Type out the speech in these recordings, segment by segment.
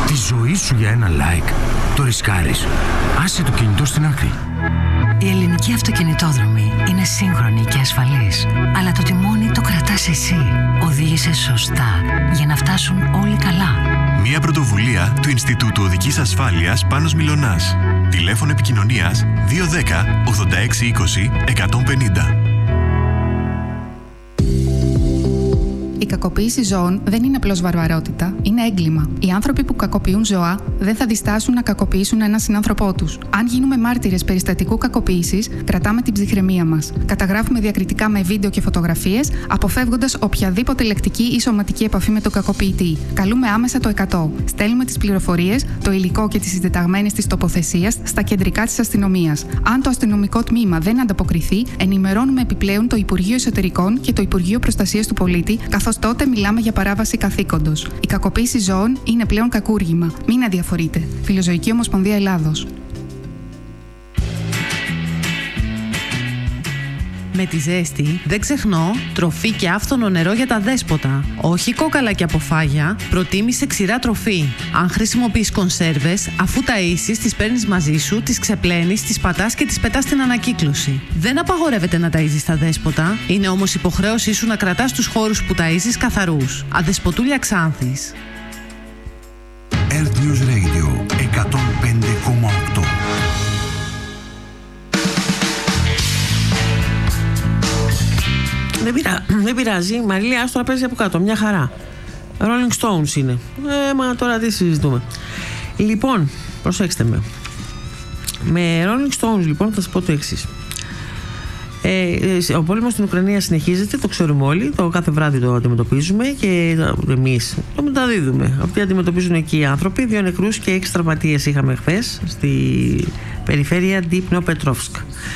Τη ζωή σου για ένα like το ρισκάρεις. Άσε το κινητό στην άκρη. Η ελληνική αυτοκινητόδρομη είναι σύγχρονη και ασφαλής, αλλά το τιμόνι το κρατάς εσύ. Οδήγησε σωστά για να φτάσουν όλοι καλά. Μια πρωτοβουλία του Ινστιτούτου Οδικής Ασφάλειας Πάνος Μιλωνάς. Τηλέφωνο επικοινωνίας 210 86 20 150. Η κακοποίηση ζώων δεν είναι απλώς βαρβαρότητα, είναι έγκλημα. Οι άνθρωποι που κακοποιούν ζώα δεν θα διστάσουν να κακοποιήσουν έναν συνάνθρωπό τους. Αν γίνουμε μάρτυρες περιστατικού κακοποίησης, κρατάμε την ψυχραιμία μας. Καταγράφουμε διακριτικά με βίντεο και φωτογραφίες, αποφεύγοντας οποιαδήποτε λεκτική ή σωματική επαφή με τον κακοποιητή. Καλούμε άμεσα το 100. Στέλνουμε τις πληροφορίες, το υλικό και τις συντεταγμένες της τοποθεσίας στα κεντρικά της αστυνομίας. Αν το αστυνομικό τμήμα δεν ανταποκριθεί, ενημερώνουμε επιπλέον το Υπουργείο Εσωτερικών και το Υπουργείο Προστασίας του Πολίτη, καθώς τότε μιλάμε για παράβαση καθήκοντος. Η κακοποίηση ζώων είναι πλέον κακούργημα. Μην αδιαφορείτε. Φιλοζωική Ομοσπονδία Ελλάδος. Με τη ζέστη δεν ξεχνώ τροφή και άφθονο νερό για τα δέσποτα. Όχι κόκαλα και αποφάγια, προτίμησε ξηρά τροφή. Αν χρησιμοποιείς κονσέρβες, αφού ταΐσεις, τις παίρνεις μαζί σου, τις ξεπλένεις, τις πατάς και τις πετάς στην ανακύκλωση. Δεν απαγορεύεται να ταΐζεις τα δέσποτα, είναι όμως υποχρέωσή σου να κρατάς τους χώρους που ταΐζεις καθαρούς. Αδεσποτούλια Ξάνθης. Earth News Radio 105,8. Δεν πειράζει, Μαριλία, άστο να παίζει από κάτω, μια χαρά. Rolling Stones είναι. Μα τώρα τι συζητούμε. Λοιπόν, προσέξτε με. Με Rolling Stones λοιπόν θα σας πω το εξής. Ο πόλεμος στην Ουκρανία συνεχίζεται, το ξέρουμε όλοι, το κάθε βράδυ το αντιμετωπίζουμε και εμείς το μεταδίδουμε. Αυτοί αντιμετωπίζουν εκεί οι άνθρωποι, 2 νεκρούς και 6 τραυματίες είχαμε χθες στη περιφέρεια Ντνιπροπέτροβσκ.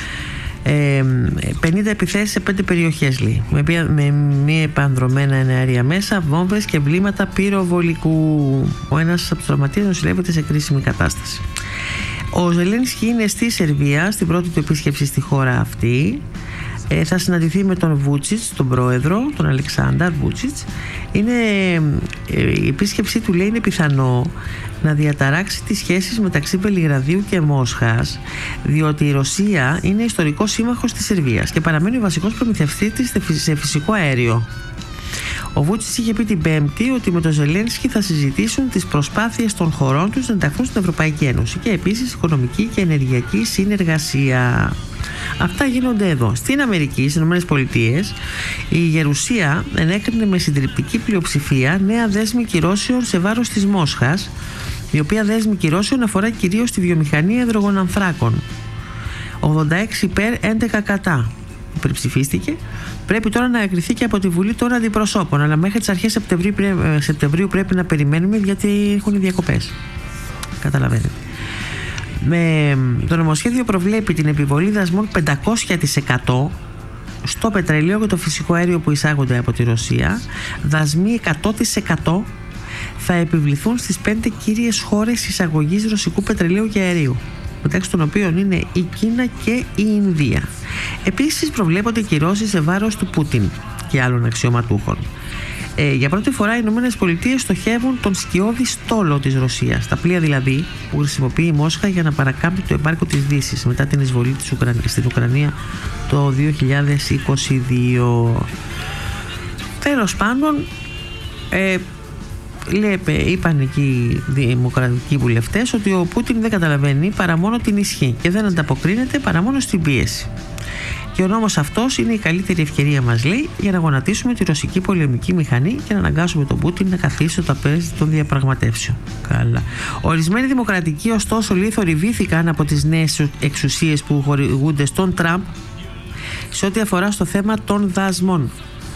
50 επιθέσεις σε 5 περιοχές, λέει, με μη επανδρομένα εναέρια μέσα, βόμβες και βλήματα πυροβολικού. Ο ένας από τους τραυματίες νοσηλεύεται σε κρίσιμη κατάσταση. Ο Ζελένσκι είναι στη Σερβία, στην πρώτη του επίσκεψη στη χώρα αυτή. Θα συναντηθεί με τον Βούτσιτς, τον πρόεδρο, τον Αλεξάνδρ Βούτσιτς. Η επίσκεψή του, λέει, είναι πιθανό να διαταράξει τις σχέσεις μεταξύ Βελιγραδίου και Μόσχας, διότι η Ρωσία είναι ιστορικός σύμμαχος της Σερβίας και παραμένει ο βασικός προμηθευτής της σε φυσικό αέριο. Ο Βούτσιτς είχε πει την Πέμπτη ότι με τον Ζελένσκι θα συζητήσουν τις προσπάθειες των χωρών τους να ενταχθούν στην Ευρωπαϊκή Ένωση και επίσης οικονομική και ενεργειακή συνεργασία. Αυτά γίνονται εδώ. Στην Αμερική, στις ΗΠΑ, η Γερουσία ενέκρινε με συντριπτική πλειοψηφία νέα δέσμη κυρώσεων σε βάρος της Μόσχας, η οποία δέσμη κυρώσεων αφορά κυρίως τη βιομηχανία υδρογονανθράκων. 86 υπέρ, 11 κατά. Υπερψηφίστηκε. Πρέπει τώρα να εγκριθεί και από τη Βουλή των Αντιπροσώπων, αλλά μέχρι τις αρχές Σεπτεμβρίου πρέπει να περιμένουμε, γιατί έχουν οι διακοπές. Καταλαβαίνετε. Το νομοσχέδιο προβλέπει την επιβολή δασμών 500% στο πετρέλαιο και το φυσικό αέριο που εισάγονται από τη Ρωσία. Δασμοί 100% θα επιβληθούν στις 5 κύριες χώρες εισαγωγής ρωσικού πετρελαίου και αερίου, μεταξύ των οποίων είναι η Κίνα και η Ινδία. Επίσης προβλέπονται κυρώσεις σε βάρος του Πούτιν και άλλων αξιωματούχων. Για πρώτη φορά οι ΗΠΑ στοχεύουν τον σκιώδη στόλο της Ρωσίας, τα πλοία δηλαδή που χρησιμοποιεί η Μόσχα για να παρακάμπτει το εμπάργκο της Δύσης μετά την εισβολή της στην Ουκρανία το 2022. Τέλος πάντων, είπαν εκεί οι δημοκρατικοί βουλευτές ότι ο Πούτιν δεν καταλαβαίνει παρά μόνο την ισχύ και δεν ανταποκρίνεται παρά μόνο στην πίεση. Και ο νόμος αυτός είναι η καλύτερη ευκαιρία μας, λέει, για να γονατίσουμε τη ρωσική πολεμική μηχανή και να αναγκάσουμε τον Πούτιν να καθίσει στο τραπέζι των διαπραγματεύσεων. Καλά. Ορισμένοι δημοκρατικοί, ωστόσο, λέει, θορυβήθηκαν από τις νέες εξουσίες που χορηγούνται στον Τραμπ σε ό,τι αφορά στο θέμα των δασμών.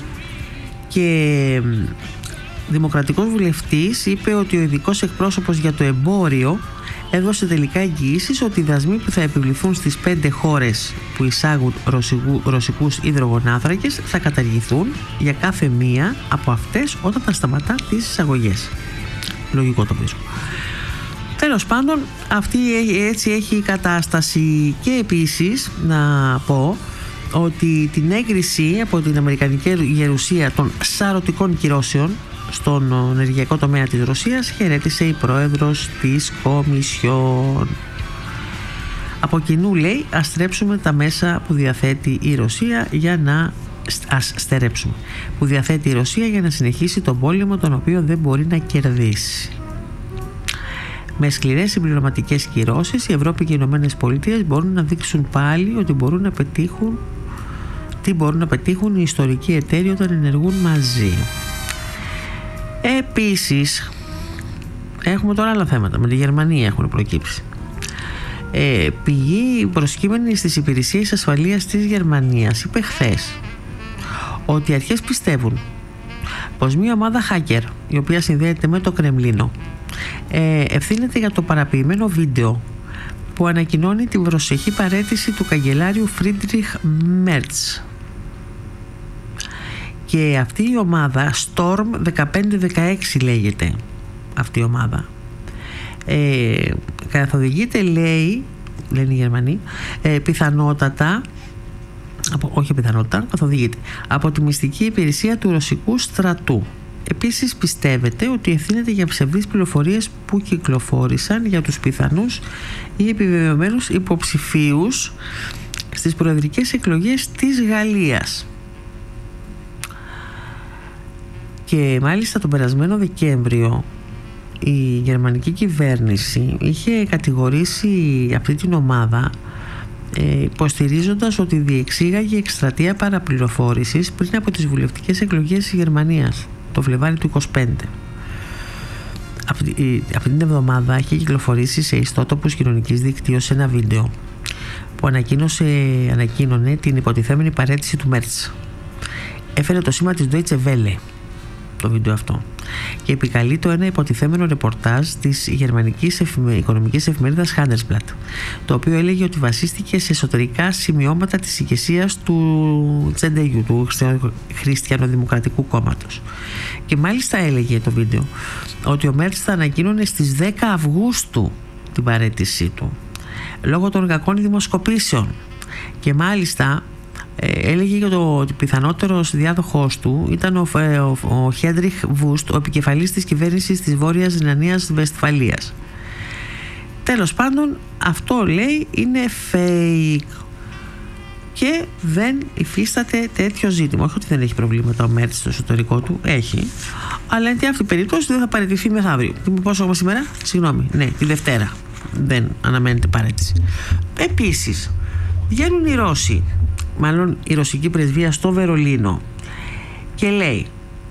Και δημοκρατικός βουλευτής είπε ότι ο ειδικός εκπρόσωπος για το εμπόριο έδωσε τελικά εγγυήσεις ότι οι δασμοί που θα επιβληθούν στις 5 χώρες που εισάγουν ρωσικούς υδρογονάνθρακες θα καταργηθούν για κάθε μία από αυτές όταν θα σταματά τις εισαγωγές. Λογικό το βρίσκω. Τέλος πάντων, έτσι έχει η κατάσταση. Και επίσης να πω ότι την έγκριση από την Αμερικανική Γερουσία των σαρωτικών κυρώσεων στον ενεργειακό τομέα της Ρωσίας χαιρέτησε η πρόεδρος της Κομισιόν. Από κοινού, λέει, ας στρέψουμε τα μέσα που διαθέτει η Ρωσία για να που διαθέτει η Ρωσία για να συνεχίσει τον πόλεμο τον οποίο δεν μπορεί να κερδίσει. Με σκληρές συμπληρωματικές κυρώσεις, η Ευρώπη και οι Ηνωμένες Πολιτείες μπορούν να δείξουν πάλι ότι μπορούν να πετύχουν οι ιστορικοί εταίροι όταν ενεργούν μαζί. Επίσης, έχουμε τώρα άλλα θέματα. Με τη Γερμανία έχουν προκύψει. Πηγή προσκύμενη στις υπηρεσίες ασφαλείας της Γερμανίας είπε χθες ότι οι αρχές πιστεύουν πως μια ομάδα hacker, η οποία συνδέεται με το Κρεμλίνο, ευθύνεται για το παραποιημένο βίντεο που ανακοινώνει την προσεχή παραίτηση του καγκελάριου Φρίντριχ Μέρτς. Και αυτή η ομάδα, Storm 1516 λέγεται αυτή η ομάδα, καθοδηγείται, λένε οι Γερμανοί, καθοδηγείται από τη μυστική υπηρεσία του ρωσικού στρατού. Επίσης πιστεύετε ότι ευθύνεται για ψευδείς πληροφορίες που κυκλοφόρησαν για τους πιθανούς ή επιβεβαιωμένους υποψηφίους στις προεδρικές εκλογές της Γαλλίας. Και μάλιστα τον περασμένο Δεκέμβριο η γερμανική κυβέρνηση είχε κατηγορήσει αυτή την ομάδα, υποστηρίζοντας ότι διεξήγαγε εκστρατεία παραπληροφόρησης πριν από τις βουλευτικές εκλογές της Γερμανίας το Φλεβάρι του 25. Αυτή την εβδομάδα είχε κυκλοφορήσει σε ιστότοπους κοινωνικής δικτύωσης ένα βίντεο που ανακοίνωνε την υποτιθέμενη παραίτηση του Μέρτς. Έφερε το σήμα της Deutsche Welle το βίντεο αυτό και επικαλεί το ένα υποτιθέμενο ρεπορτάζ της γερμανικής οικονομικής εφημερίδας Handelsblatt, το οποίο έλεγε ότι βασίστηκε σε εσωτερικά σημειώματα της ηγεσίας του CDU, του Χριστιανοδημοκρατικού Κόμματος. Και μάλιστα έλεγε το βίντεο ότι ο Μέρτς θα ανακοίνωνε στις 10 Αυγούστου την παραίτησή του λόγω των κακών δημοσκοπήσεων, και μάλιστα έλεγε για το ότι πιθανότερος διάδοχός του ήταν ο Χέντριχ Βούστ, ο επικεφαλής της κυβέρνησης της Βόρειας Ρινανίας Βεσφαλίας. Τέλος πάντων, αυτό, λέει, είναι fake και δεν υφίσταται τέτοιο ζήτημα. Όχι ότι δεν έχει προβλήματα ο Μέρτς στο εσωτερικό του, έχει, αλλά εν αυτή η περίπτωση δεν θα παραιτηθεί μεθαύριο. Πόσο έχουμε σήμερα? Τη Δευτέρα δεν αναμένεται παραίτηση. Επίσης, βγαίνουν οι Ρώσοι, μάλλον η ρωσική πρεσβεία στο Βερολίνο, και λέει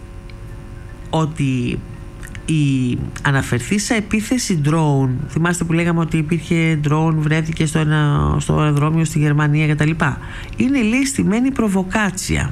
ότι η αναφερθήσα επίθεση drone, θυμάστε που λέγαμε ότι υπήρχε drone, βρέθηκε στο αεροδρόμιο στη Γερμανία κτλ., είναι, λέει, στημένη προβοκάτσια.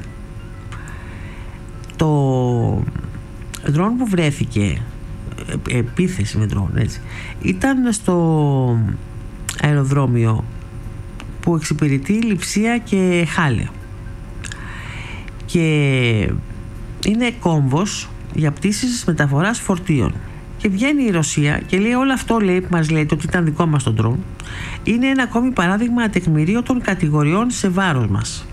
Το drone που βρέθηκε, επίθεση με drone, έτσι, ήταν στο αεροδρόμιο που εξυπηρετεί Λειψία και Χάλε και είναι κόμβος για πτήσεις μεταφοράς φορτίων. Και βγαίνει η Ρωσία και λέει όλο αυτό, λέει, που μας λέτε ότι ήταν δικό μας το ντρόν, είναι ένα ακόμη παράδειγμα ατεκμηρίωτων κατηγοριών σε βάρος μας.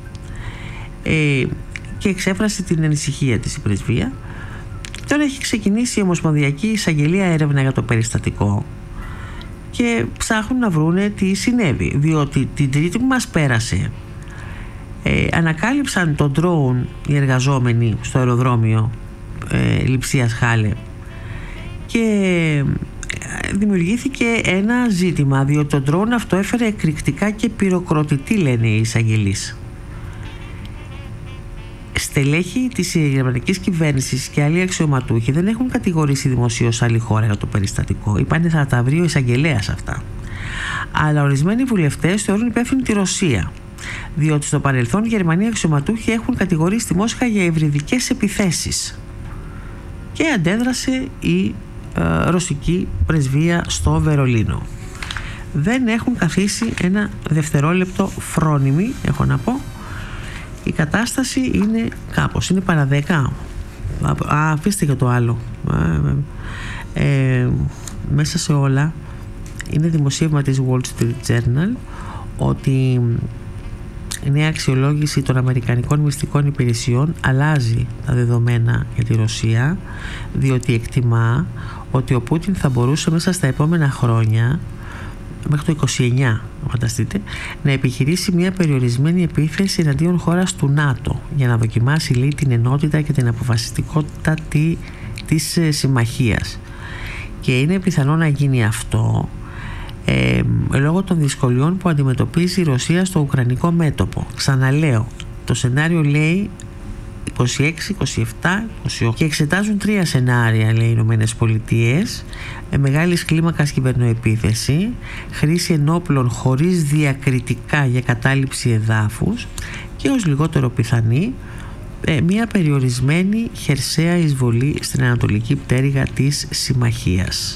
Και εξέφρασε την ανησυχία της η πρεσβεία. Τώρα έχει ξεκινήσει η Ομοσπονδιακή Εισαγγελία έρευνα για το περιστατικό και ψάχνουν να βρούνε τι συνέβη, διότι την Τρίτη που μας πέρασε ανακάλυψαν το ντρόουν οι εργαζόμενοι στο αεροδρόμιο Λειψίας Χάλε και δημιουργήθηκε ένα ζήτημα, διότι το ντρόουν αυτό έφερε εκρηκτικά και πυροκροτητή, λένε οι εισαγγελείς. Στελέχη της γερμανικής κυβέρνησης και άλλοι αξιωματούχοι δεν έχουν κατηγορήσει δημοσίως άλλη χώρα για το περιστατικό. Είπανε θα τα βρει ο εισαγγελέας αυτά. Αλλά ορισμένοι βουλευτές θεωρούν υπεύθυνη τη Ρωσία, διότι στο παρελθόν οι Γερμανοί αξιωματούχοι έχουν κατηγορήσει τη Μόσχα για υβριδικές επιθέσεις. Και αντέδρασε η ρωσική πρεσβεία στο Βερολίνο. Δεν έχουν καθίσει ένα δευτερόλεπτο φρόνιμοι, έχω να πω. Η κατάσταση είναι κάπως, είναι παραδέκα. Αφήστε και το άλλο. Μέσα σε όλα είναι δημοσίευμα της Wall Street Journal ότι η νέα αξιολόγηση των αμερικανικών μυστικών υπηρεσιών αλλάζει τα δεδομένα για τη Ρωσία, διότι εκτιμά ότι ο Πούτιν θα μπορούσε μέσα στα επόμενα χρόνια, μέχρι το 29 φανταστείτε, να επιχειρήσει μια περιορισμένη επίθεση εναντίον χώρας του ΝΑΤΟ για να δοκιμάσει, λέει, την ενότητα και την αποφασιστικότητα της συμμαχίας. Και είναι πιθανό να γίνει αυτό λόγω των δυσκολιών που αντιμετωπίζει η Ρωσία στο ουκρανικό μέτωπο. Ξαναλέω, το σενάριο λέει 26, 27, 28 και εξετάζουν 3 σενάρια, λέει, οι Ηνωμένες Πολιτείες: μεγάλης κλίμακας κυβερνοεπίθεση, χρήση ενόπλων χωρίς διακριτικά για κατάληψη εδάφους και ως λιγότερο πιθανή μια περιορισμένη χερσαία εισβολή στην ανατολική πτέρυγα της συμμαχίας.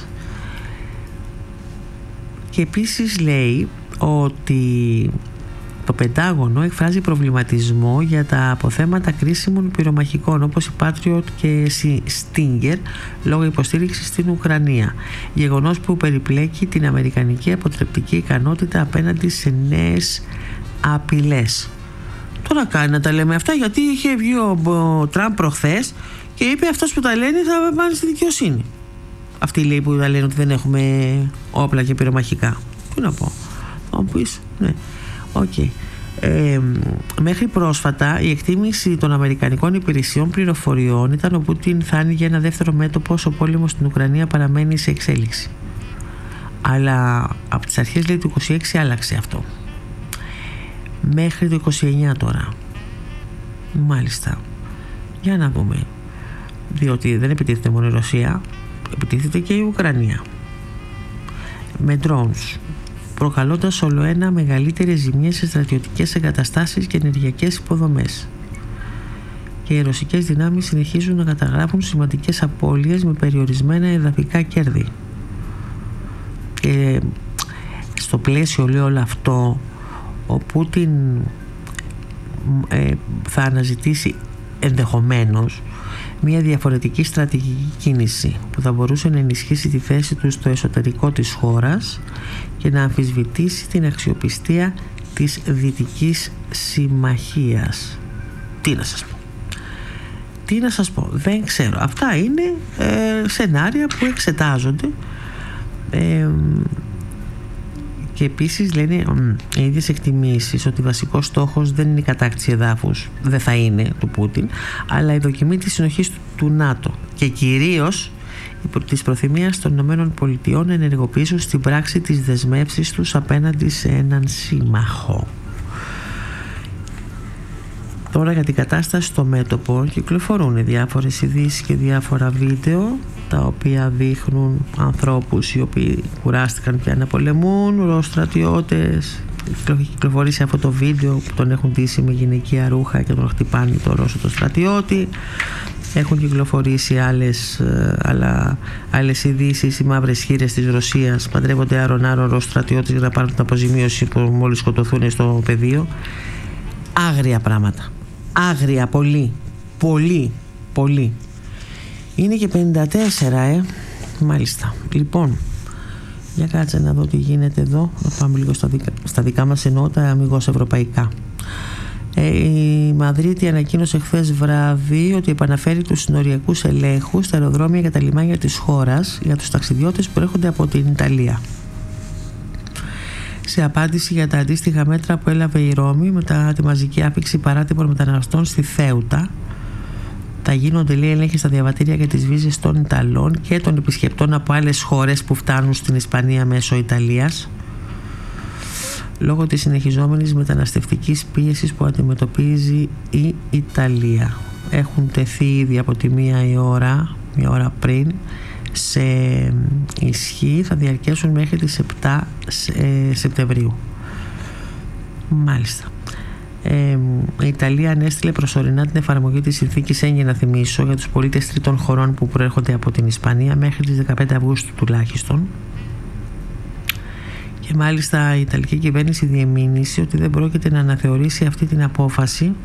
Και επίσης λέει ότι το Πεντάγωνο εκφράζει προβληματισμό για τα αποθέματα κρίσιμων πυρομαχικών όπως η Patriot και η Stinger λόγω υποστήριξης στην Ουκρανία, γεγονός που περιπλέκει την αμερικανική αποτρεπτική ικανότητα απέναντι σε νέες απειλές. Τώρα κάνει να τα λέμε αυτά, γιατί είχε βγει ο Τραμπ προχθές και είπε αυτός που τα λένε θα πάνε στη δικαιοσύνη. Αυτοί, λέει, που τα λένε ότι δεν έχουμε όπλα και πυρομαχικά. Τι να πω, θα μου πεις, ναι. Okay. Μέχρι πρόσφατα η εκτίμηση των αμερικανικών υπηρεσιών πληροφοριών ήταν ο Πούτιν θα άνοιγε ένα δεύτερο μέτωπο όσο ο πόλεμος στην Ουκρανία παραμένει σε εξέλιξη. Αλλά από τις αρχές, λέει, του 26 άλλαξε αυτό. Μέχρι το 29 τώρα. Μάλιστα. Για να δούμε. Διότι δεν επιτίθεται μόνο η Ρωσία, επιτίθεται και η Ουκρανία. Με drones, προκαλώντας ολοένα μεγαλύτερες ζημιές σε στρατιωτικές εγκαταστάσεις και ενεργειακές υποδομές. Και οι ρωσικές δυνάμεις συνεχίζουν να καταγράφουν σημαντικές απώλειες με περιορισμένα εδαφικά κέρδη. Και στο πλαίσιο, λέει, όλο αυτό, ο Πούτιν θα αναζητήσει ενδεχομένως μια διαφορετική στρατηγική κίνηση που θα μπορούσε να ενισχύσει τη θέση του στο εσωτερικό της χώρας και να αμφισβητήσει την αξιοπιστία της Δυτικής Συμμαχίας. Τι να σας πω, δεν ξέρω. Αυτά είναι σενάρια που εξετάζονται και επίσης λένε οι ίδιες εκτιμήσεις ότι βασικός στόχος δεν είναι η κατάκτηση εδάφους, δεν θα είναι, του Πούτιν, αλλά η δοκιμή της συνοχής του ΝΑΤΟ και κυρίως της προθυμίας των ΗΠΑ να ενεργοποιήσουν στην πράξη τις δεσμεύσεις τους απέναντι σε έναν σύμμαχο. Τώρα για την κατάσταση στο μέτωπο κυκλοφορούν διάφορες ειδήσεις και διάφορα βίντεο τα οποία δείχνουν ανθρώπους οι οποίοι κουράστηκαν πια να πολεμούν, Ρωσστρατιώτες. Έχει κυκλοφορήσει αυτό το βίντεο που τον έχουν ντύσει με γυναικεία ρούχα και τον χτυπάνε το Ρώσο το στρατιώτη. Έχουν κυκλοφορήσει άλλες ειδήσεις. Οι μαύρες χήρες της Ρωσίας παντρεύονται άρον Ρωσστρατιώτες για να πάρουν την αποζημίωση που μόλις σκοτωθούν στο πεδίο. Άγρια πράγματα. Άγρια, πολύ. Είναι και 54, Μάλιστα. Λοιπόν, για κάτσε να δω τι γίνεται εδώ. Να πάμε λίγο στα δικά μας, εννοώ τα αμιγώς ευρωπαϊκά. Η Μαδρίτη ανακοίνωσε χθες βράδυ ότι επαναφέρει τους συνοριακούς ελέγχους στα αεροδρόμια και τα λιμάνια της χώρας για τους ταξιδιώτες που έρχονται από την Ιταλία. Σε απάντηση για τα αντίστοιχα μέτρα που έλαβε η Ρώμη μετά τη μαζική άφηξη παράτυπων μεταναστών στη Θέουτα, θα γίνονται, λέει, έλεγχοι στα διαβατήρια για τις βίζες των Ιταλών και των επισκεπτών από άλλες χώρες που φτάνουν στην Ισπανία μέσω Ιταλίας, λόγω της συνεχιζόμενης μεταναστευτικής πίεσης που αντιμετωπίζει η Ιταλία. Έχουν τεθεί ήδη από τη μία ώρα πριν σε ισχύ, θα διαρκέσουν μέχρι τις 7 Σεπτεμβρίου. Μάλιστα. Η Ιταλία ανέστειλε προσωρινά την εφαρμογή της συνθήκης Σέγγεν, να θυμίσω, για τους πολίτες τρίτων χωρών που προέρχονται από την Ισπανία μέχρι τις 15 Αυγούστου τουλάχιστον. Και μάλιστα η Ιταλική κυβέρνηση διεμήνυσε ότι δεν πρόκειται να αναθεωρήσει αυτή την απόφαση